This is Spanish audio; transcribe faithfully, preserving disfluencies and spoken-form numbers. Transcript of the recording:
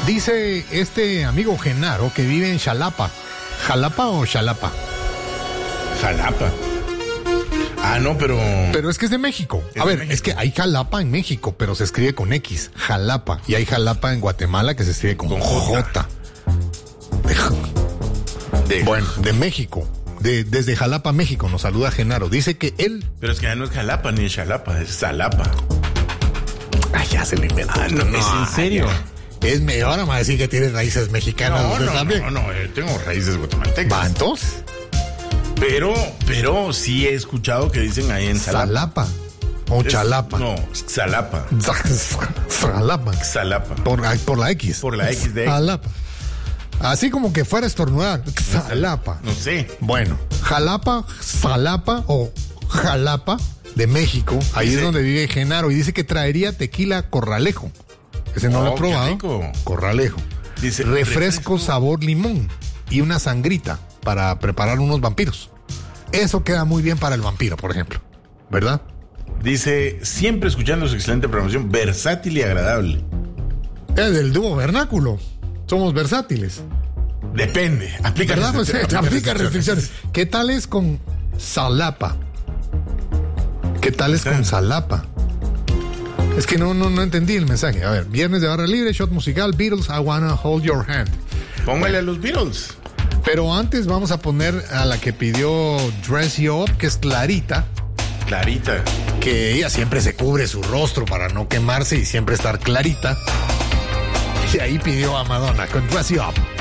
Dice este amigo Genaro que vive en Xalapa. ¿Jalapa o Xalapa? Jalapa. Ah, no, pero... Pero es que es de México. Es A de ver, México. es que hay Jalapa en México, pero se escribe con X. Jalapa. Y hay Jalapa en Guatemala que se escribe con, Con J. J. De- De- bueno, de México. De, desde Jalapa, México, nos saluda Genaro. Dice que él... Pero es que ya no es Jalapa ni Xalapa, es Zalapa. Ay, ya se le inventó. Ah, no, ¿es en serio? Es mejor, ahora me va a decir que tiene raíces mexicanas. No, usted no, también. no, no, yo tengo raíces guatemaltecas. Va, entonces. Pero, pero sí he escuchado que dicen ahí en Zalapa. Zalapa. O Es- Chalapa. No, Xalapa. Zalapa. Xalapa. Por, por la X. Por la X de X. Jalapa. Así como que fuera a estornudar. Jalapa. No sé. Bueno, Jalapa, Zalapa o Jalapa de México. Ahí Dice- es donde vive Genaro. Y dice que traería tequila Corralejo. Ese no Oh, lo he qué probado. rico. Corralejo. Dice, refresco, refresco. sabor limón y una sangrita para preparar unos vampiros. Eso queda muy bien para el vampiro, por ejemplo. ¿Verdad? Dice, siempre escuchando su excelente programación, versátil y agradable. Es del dúo vernáculo. Somos versátiles. Depende. Aplica ¿Verdad? Pues, restricciones, eh, aplica aplica restricciones. ¿Qué tal es con Zalapa? ¿Qué tal es con Zalapa? Es que no, no, no entendí el mensaje. A ver, viernes de barra libre, shot musical, Beatles, I Wanna Hold Your Hand. Póngale a los Beatles. Pero antes vamos a poner a la que pidió Dress You Up, que es Clarita, Clarita. que ella siempre se cubre su rostro para no quemarse y siempre estar clarita. Y ahí pidió a Madonna con Dress You Up.